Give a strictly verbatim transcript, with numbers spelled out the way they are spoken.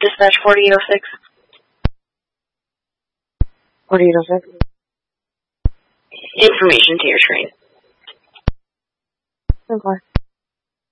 Dispatch forty-eight oh six. forty-eight oh six. Information to your train. Okay.